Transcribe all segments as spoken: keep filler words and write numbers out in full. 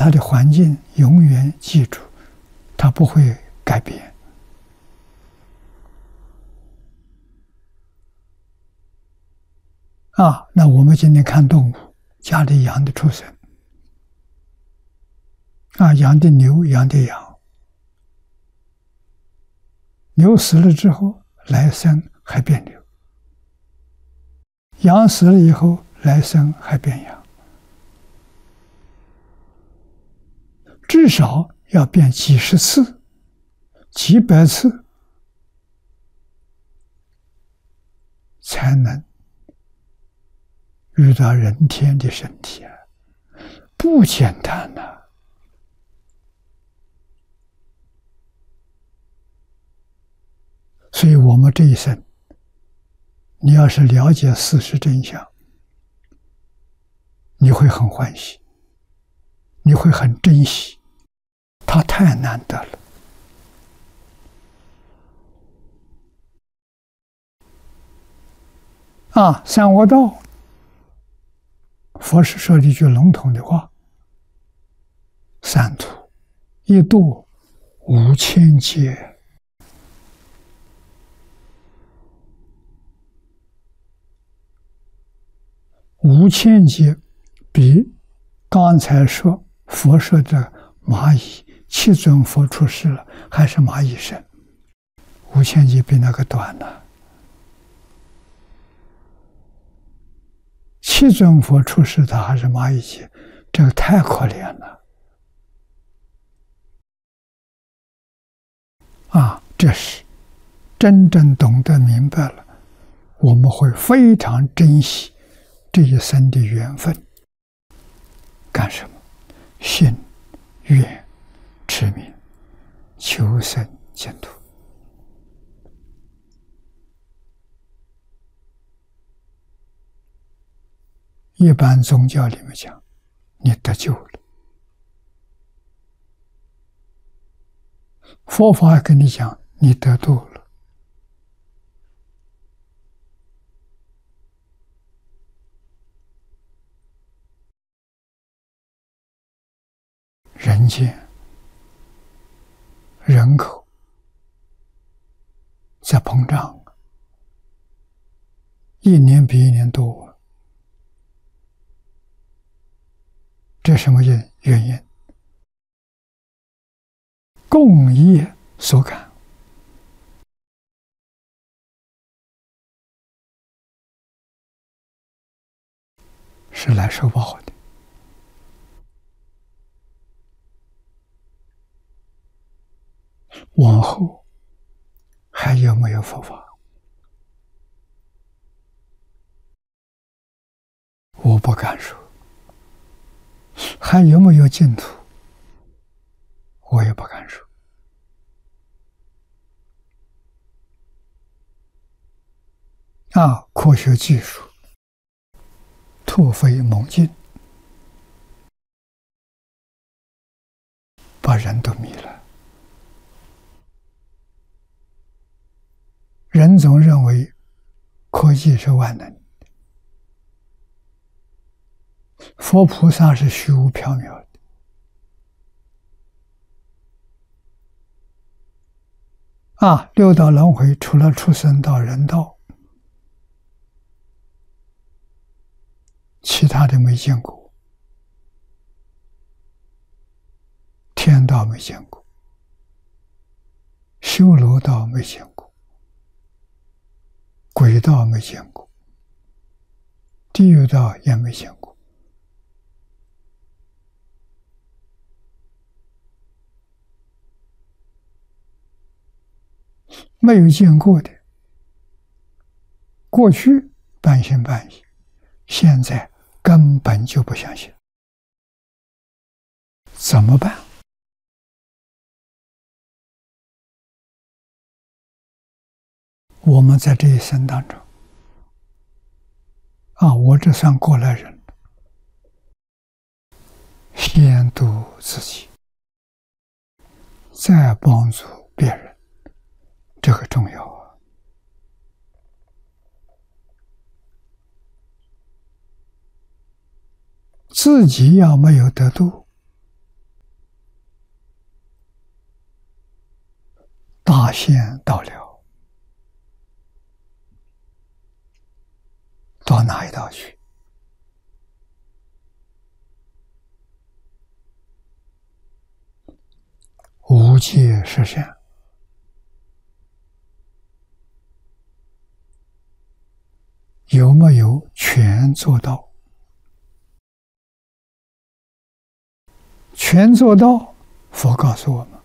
他的环境永远记住，他不会改变。啊，那我们今天看动物，家里养的畜生，啊，养的牛，养的羊，牛死了之后，来生还变牛；羊死了以后，来生还变羊，至少要变几十次、几百次，才能遇到人天的身体啊，不简单呐、啊！所以我们这一生，你要是了解事实真相，你会很欢喜，你会很珍惜，它太难得了。啊，三恶道，佛是说了一句笼统的话：三途一度五千劫。五千劫比刚才说佛说的蚂蚁七尊佛出世了，还是蚂蚁身，五千劫比那个短呢、啊。七尊佛出世的还是蚂蚁劫，这个太可怜了啊！这是真正懂得明白了，我们会非常珍惜这一生的缘分。干什么？信、愿、持名，求生净土。一般宗教里面讲，你得救了。佛法跟你讲，你得度了。人间人口在膨胀，一年比一年多。这什么原原因？共业所感。是来受报的。往后还有没有佛法？我不敢说。还有没有净土？我也不敢说。啊，科学技术突飞猛进，把人都迷了。人总认为科技是万能，佛菩萨是虚无缥缈的。啊，六道轮回除了畜生道、人道，其他的没见过。天道没见过，修罗道没见过，鬼道没见过，地狱道也没见过。没有见过的，过去半信半疑，现在根本就不相信。怎么办？我们在这一生当中，啊，我这算过来人，先度自己，再帮助别人，这个重要啊！自己要没有得度， 线到了，到哪一道去？无界实相。有没有全做到？全做到，佛告诉我们，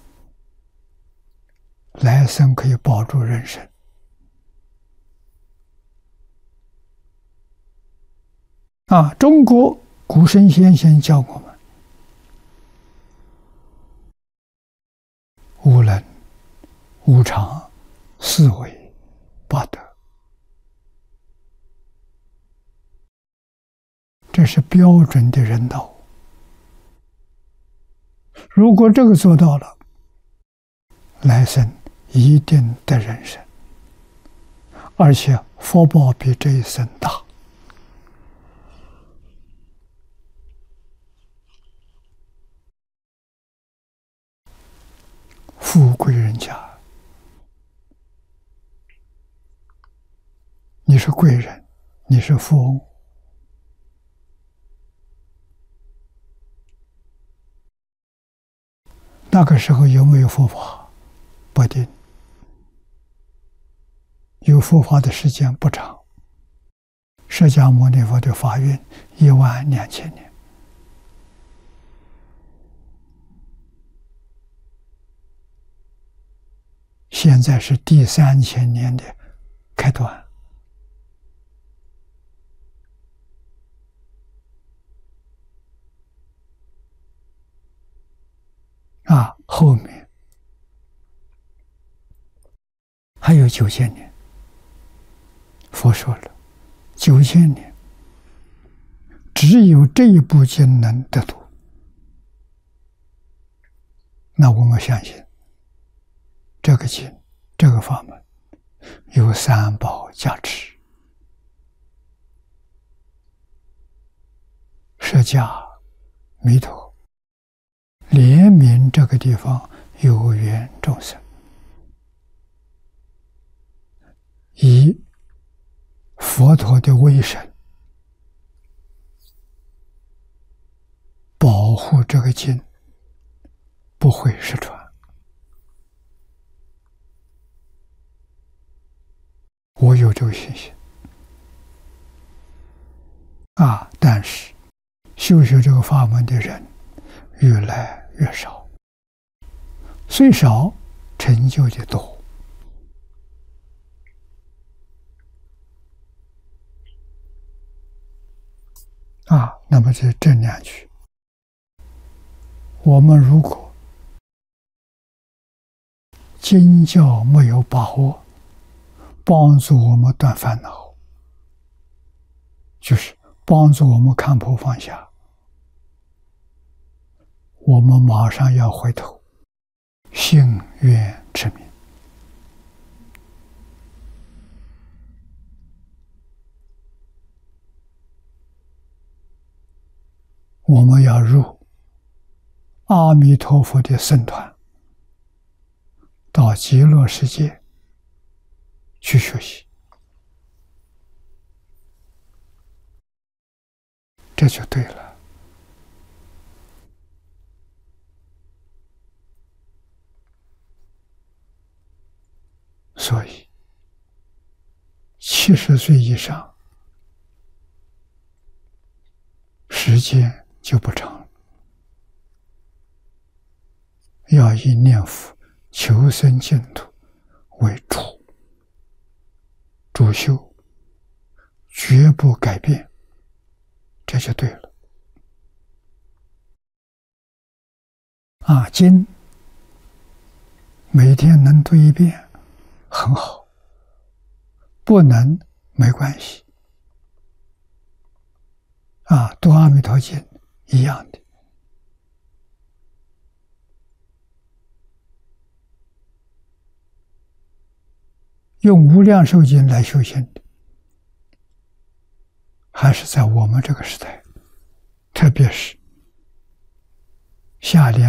来生可以保住人生。啊，中国古圣先贤教我们，无能、无常、四维、八德，这是标准的人道。如果这个做到了，来生一定得人生，而且福报比这一生大。富贵人家，你是贵人，你是富翁，那个时候有没有佛法？不一定。有佛法的时间不长，释迦牟尼佛的法运一万两千年。现在是第三千年的开端。啊，后面还有九千年。佛说了，九千年只有这一部经能得度。那我们相信，这个经、这个法门有三宝加持，释迦弥陀怜悯这个地方有缘众生，以佛陀的威神保护这个经不会失传。我有这个信心啊！但是修学这个法门的人越来越少，虽少，成就的多。啊，那么这这两句，我们如果经教没有把握，帮助我们断烦恼，就是帮助我们看破放下，我们马上要回头，信愿持名。我们要入阿弥陀佛的僧团，到极乐世界去学习，这就对了。所以，七十岁以上，时间就不长了，要以念佛求生净土为主，主修，绝不改变，这就对了。啊，经每天能读一遍很好，不能没关系。啊，读阿弥陀经一样的。用无量寿经来修行的，还是在我们这个时代，特别是下联